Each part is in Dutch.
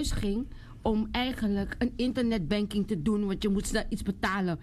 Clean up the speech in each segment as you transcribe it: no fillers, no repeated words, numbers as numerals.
huis ging om eigenlijk een internetbanking te doen, want je moet snel iets betalen.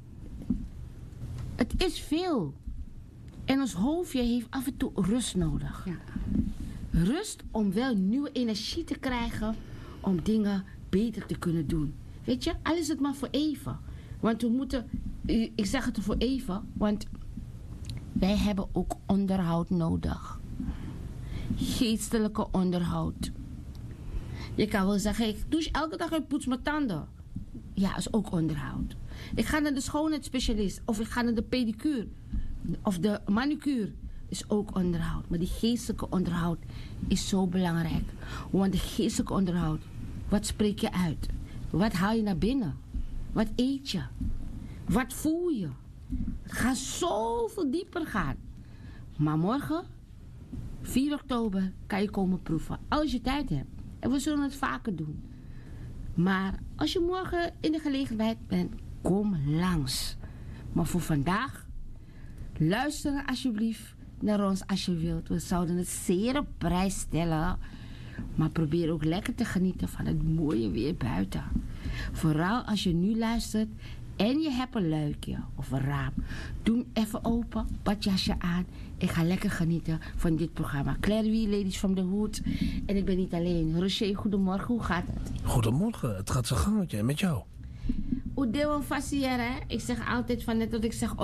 Het is veel. En ons hoofdje heeft af en toe rust nodig. Ja. Rust om wel nieuwe energie te krijgen om dingen beter te kunnen doen. Weet je, al is het maar voor even. Want we moeten, ik zeg het voor even, want wij hebben ook onderhoud nodig. Geestelijke onderhoud. Je kan wel zeggen, ik douche elke dag en poets mijn tanden. Ja, is ook onderhoud. Ik ga naar de schoonheidsspecialist of ik ga naar de pedicure of de manicure. Is ook onderhoud. Maar die geestelijke onderhoud is zo belangrijk. Want de geestelijke onderhoud, wat spreek je uit? Wat haal je naar binnen? Wat eet je? Wat voel je? Het gaat zoveel dieper gaan. Maar morgen, 4 oktober, kan je komen proeven. Als je tijd hebt. En we zullen het vaker doen. Maar als je morgen in de gelegenheid bent, kom langs. Maar voor vandaag, luister alsjeblieft naar ons als je wilt. We zouden het zeer op prijs stellen. Maar probeer ook lekker te genieten van het mooie weer buiten. Vooral als je nu luistert en je hebt een luikje of een raam. Doe hem even open, badjasje aan. Ik ga lekker genieten van dit programma. Claire Wie, Ladies from the Hood. En ik ben niet alleen. Roger, goedemorgen. Hoe gaat het? Goedemorgen. Het gaat zijn gangetje. En met jou? Hoe deel een facière? Ik zeg altijd van net dat ik zeg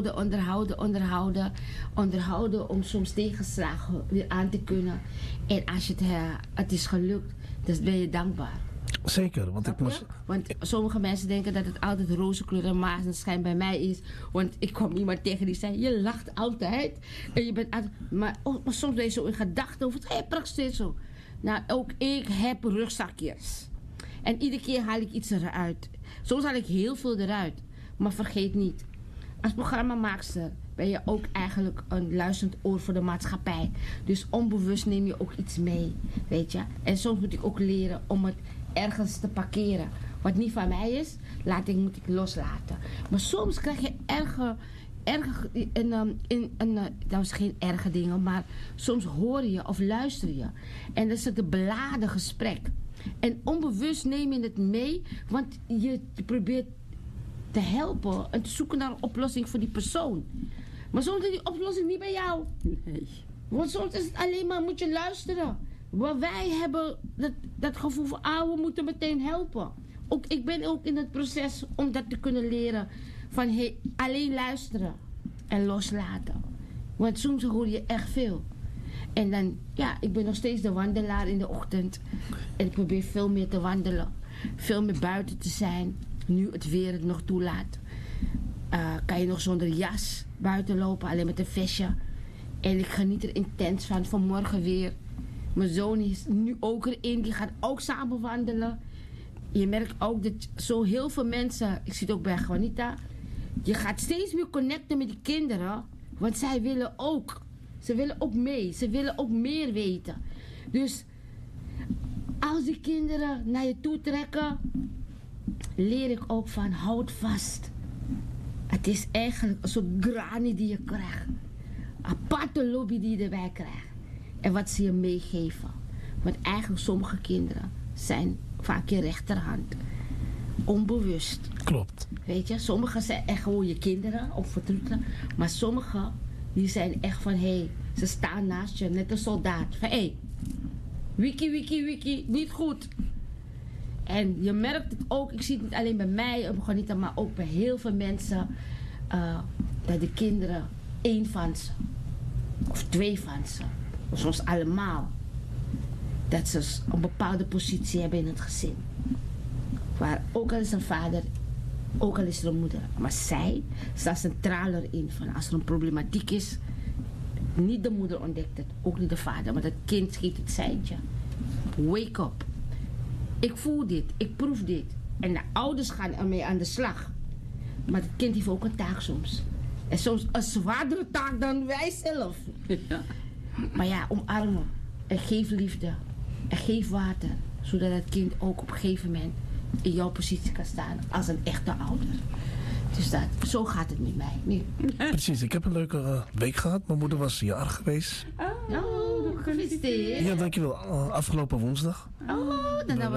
onderhouden om soms tegenslagen weer aan te kunnen. En als het is gelukt, dan ben je dankbaar. Zeker, want ik moest... Want sommige mensen denken dat het altijd roze kleur en mazenschijn bij mij is. Want ik kom iemand tegen die zei, je lacht altijd. En je bent altijd... Maar soms ben je zo in gedachten over het. Hé, praktisch zo. Nou, ook ik heb rugzakjes. En iedere keer haal ik iets eruit. Soms haal ik heel veel eruit. Maar vergeet niet, als programmamaakster ben je ook eigenlijk een luisterend oor voor de maatschappij. Dus onbewust neem je ook iets mee, weet je. En soms moet ik ook leren om het ergens te parkeren. Wat niet van mij is, moet ik loslaten. Maar soms krijg je dat is geen erge dingen, maar soms hoor je of luister je. En dat is het een beladen gesprek. En onbewust neem je het mee, want je probeert te helpen en te zoeken naar een oplossing voor die persoon. Maar soms is die oplossing niet bij jou. Nee. Want soms is het alleen maar, moet je luisteren. Maar wij hebben dat gevoel van, we moeten meteen helpen. Ik ben ook in het proces om dat te kunnen leren. Van alleen luisteren en loslaten. Want soms hoor je echt veel. En dan, ik ben nog steeds de wandelaar in de ochtend. En ik probeer veel meer te wandelen. Veel meer buiten te zijn. Nu het weer het nog toelaat. Kan je nog zonder jas buiten lopen. Alleen met een vestje. En ik geniet er intens van. Vanmorgen weer. Mijn zoon is nu ook erin. Die gaat ook samen wandelen. Je merkt ook dat zo heel veel mensen... Ik zit ook bij Juanita. Je gaat steeds meer connecten met die kinderen. Want zij willen ook... Ze willen ook mee. Ze willen ook meer weten. Dus als die kinderen naar je toe trekken, leer ik ook van houd vast. Het is eigenlijk een soort granny die je krijgt. Aparte lobby die je erbij krijgt. En wat ze je meegeven. Want eigenlijk sommige kinderen zijn vaak je rechterhand. Onbewust. Klopt. Weet je, sommigen zijn echt gewoon je kinderen of vertroetelen. Maar sommigen die zijn echt van, ze staan naast je, net een soldaat. Van, wiki, niet goed. En je merkt het ook, ik zie het niet alleen bij mij, maar ook bij heel veel mensen, dat de kinderen 1 van ze, of 2 van ze, of soms allemaal, dat ze een bepaalde positie hebben in het gezin. Waar ook al is een vader, ook al is er een moeder. Maar zij staat centraal erin van als er een problematiek is, niet de moeder ontdekt het, ook niet de vader, maar dat kind geeft het seintje. Wake up. Ik voel dit, ik proef dit. En de ouders gaan ermee aan de slag. Maar het kind heeft ook een taak soms. En soms een zwaardere taak dan wij zelf. Ja. Maar omarmen. En geef liefde. En geef water. Zodat het kind ook op een gegeven moment in jouw positie kan staan als een echte ouder. Dus zo gaat het met mij nu. Precies, ik heb een leuke week gehad. Mijn moeder was jarig geweest. Oh, gefeliciteerd. Ja, dankjewel. Afgelopen woensdag. Oh, dan